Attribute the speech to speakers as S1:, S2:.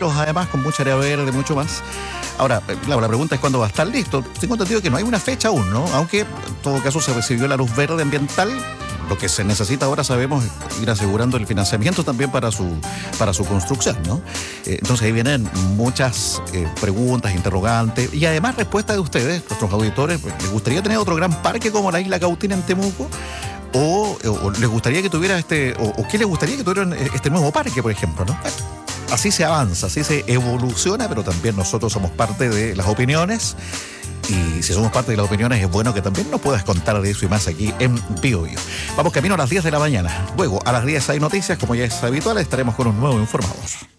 S1: cielos, además, con mucha área verde, mucho más. Ahora, claro, la pregunta es cuándo va a estar listo. Tengo entendido que no hay una fecha aún, ¿no? Aunque, en todo caso, se recibió la luz verde ambiental. Lo que se necesita ahora, sabemos, es ir asegurando el financiamiento también para su construcción, ¿no? Entonces ahí vienen muchas preguntas, interrogantes y además respuestas de ustedes, nuestros auditores. ¿Les gustaría tener otro gran parque como la Isla Cautina en Temuco? ¿O les gustaría que tuviera o qué les gustaría que tuvieran este nuevo parque, por ejemplo, ¿no? Así se avanza, así se evoluciona, pero también nosotros somos parte de las opiniones. Y si somos parte de las opiniones, es bueno que también nos puedas contar de eso y más aquí en Bio Bio. Vamos camino a las 10 de la mañana. Luego, a las 10 hay noticias, como ya es habitual, estaremos con un nuevo Informados.